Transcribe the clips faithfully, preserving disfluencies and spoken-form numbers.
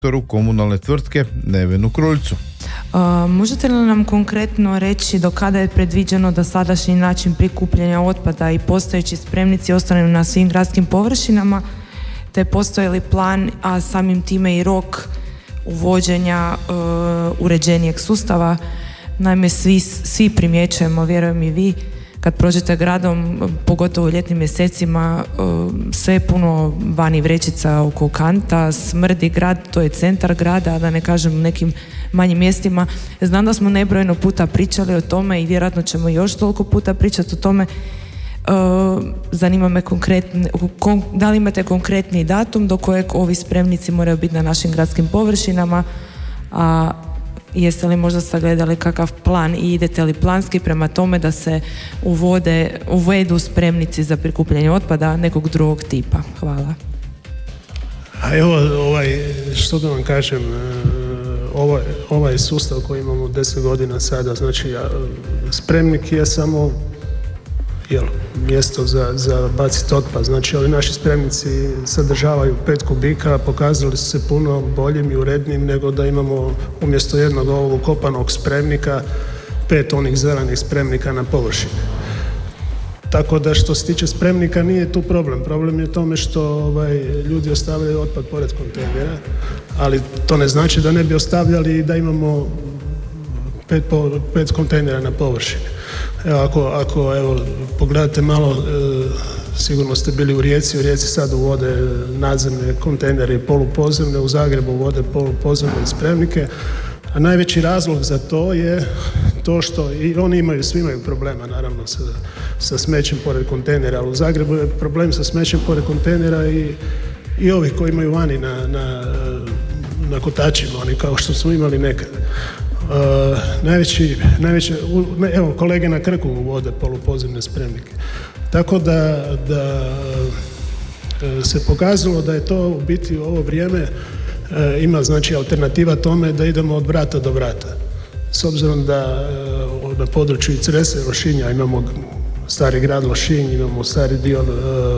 komunalne tvrtke Nevenu Kruljcu. Uh, možete li nam konkretno reći do kada je predviđeno da sadašnji način prikupljanja otpada i postojeći spremnici ostanu na svim gradskim površinama, te postoji li plan, a samim time i rok uvođenja uh, uređenijeg sustava? Naime, svi, svi primjećujemo, vjerujem i vi, kad prođete gradom, pogotovo u ljetnim mjesecima, sve je puno vani vrećica oko kanta, smrdi grad, to je centar grada, da ne kažem u nekim manjim mjestima. Znam da smo nebrojeno puta pričali o tome i vjerojatno ćemo još toliko puta pričati o tome. Zanima me konkretno, da li imate konkretni datum do kojeg ovi spremnici moraju biti na našim gradskim površinama, a jeste li možda sagledali kakav plan i idete li planski prema tome da se uvode, uvedu spremnici za prikupljanje otpada nekog drugog tipa? Hvala. A evo, ovaj, što da vam kažem, ovaj, ovaj sustav koji imamo deset godina sada, znači spremnik je samo jel, mjesto za, za baciti otpad. Znači, ovi naši spremnici sadržavaju pet kubika, pokazali su se puno boljim i urednim nego da imamo umjesto jednog ovog ukopanog spremnika pet onih zelenih spremnika na površini. Tako da što se tiče spremnika nije tu problem. Problem je u tome što ovaj, ljudi ostavljaju otpad pored kontejnera, ali to ne znači da ne bi ostavljali i da imamo pet, po, pet kontejnera na površini. Evo, ako, ako evo, pogledate malo, e, sigurno ste bili u Rijeci, u Rijeci sad uvode nadzemne kontejnere i polupozemne, u Zagrebu uvode polupozemne spremnike, a najveći razlog za to je to što i oni imaju, svi imaju problema naravno sa, sa smećem pored kontejnera, ali u Zagrebu je problem sa smećem pored kontejnera i, i ovih koji imaju vani na, na, na kotačima, oni kao što smo imali nekad. Uh, najveći, najveći, ne, evo kolege na Krku uvode polupozemne spremnike. Tako da, da se pokazalo da je to u biti u ovo vrijeme uh, ima znači alternativa tome da idemo od vrata do vrata. S obzirom da uh, na području i Cresa i Lošinja imamo stari grad Lošinj, imamo stari dio uh,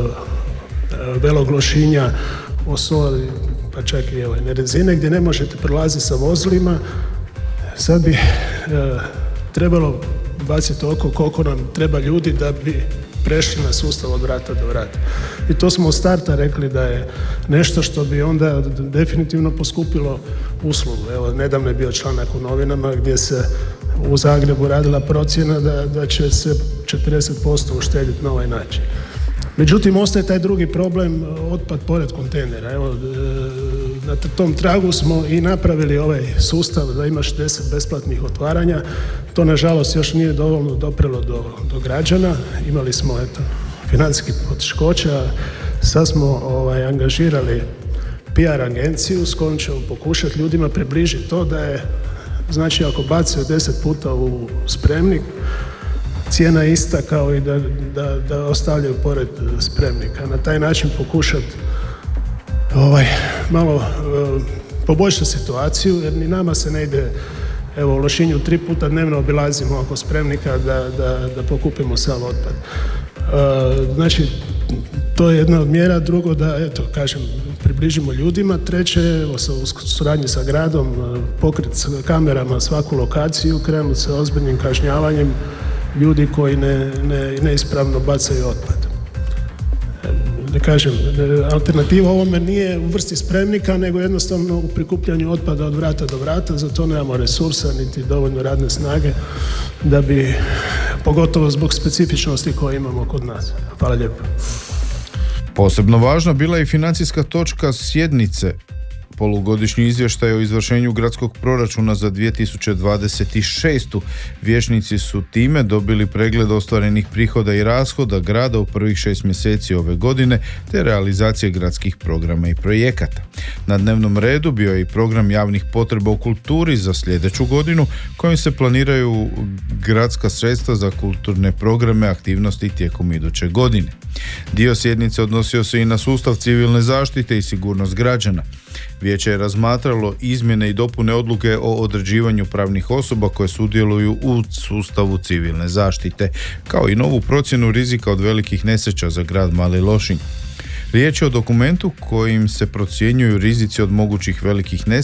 Velog Lošinja, Osoli, pa čak i evo, Nerezine gdje ne možete prolaziti sa vozilima. Sad bi e, trebalo baciti oko koliko nam treba ljudi da bi prešli na sustav od vrata do vrata. I to smo od starta rekli da je nešto što bi onda definitivno poskupilo uslugu. Evo, nedavno je bio članak u novinama gdje se u Zagrebu radila procjena da, da će se četrdeset posto uštediti na ovaj način. Međutim, ostaje taj drugi problem, otpad pored kontejnera. Evo, na tom tragu smo i napravili ovaj sustav da ima šezdeset besplatnih otvaranja. To, nažalost, još nije dovoljno doprelo do, do građana. Imali smo, eto, financijskih poteškoća. Sad smo ovaj, angažirali P R agenciju s kojom ćemo pokušati ljudima približiti to da je, znači, ako bacaju deset puta u spremnik, cijena je ista kao i da, da, da ostavljaju pored spremnika. Na taj način pokušati ovaj, malo uh, poboljšati situaciju, jer ni nama se ne ide, evo u Lošinju tri puta dnevno obilazimo oko spremnika da, da, da pokupimo sav otpad. Uh, znači, to je jedna od mjera. Drugo, da, eto, kažem, približimo ljudima. Treće, evo, sa, u suradnji sa gradom, pokrit s kamerama svaku lokaciju, krenuti sa ozbiljnim kažnjavanjem ljudi koji ne, ne, neispravno bacaju otpad. Da kažem, alternativa ovome nije u vrsti spremnika, nego jednostavno u prikupljanju otpada od vrata do vrata. Za to nemamo resursa niti dovoljno radne snage da bi, pogotovo zbog specifičnosti koje imamo kod nas. Hvala lijepo. Posebno važna bila je i financijska točka sjednice. Polugodišnji izvještaj o izvršenju gradskog proračuna za dvije tisuće dvadeset šestu. Vijećnici su time dobili pregled ostvarenih prihoda i rashoda grada u prvih šest mjeseci ove godine te realizacije gradskih programa i projekata. Na dnevnom redu bio je i program javnih potreba u kulturi za sljedeću godinu kojim se planiraju gradska sredstva za kulturne programe aktivnosti tijekom iduće godine. Dio sjednice odnosio se i na sustav civilne zaštite i sigurnost građana. Vijeće je razmatralo izmjene i dopune odluke o određivanju pravnih osoba koje sudjeluju u sustavu civilne zaštite, kao i novu procjenu rizika od velikih nesreća za grad Mali Lošinj. Riječ je o dokumentu kojim se procjenjuju rizici od mogućih velikih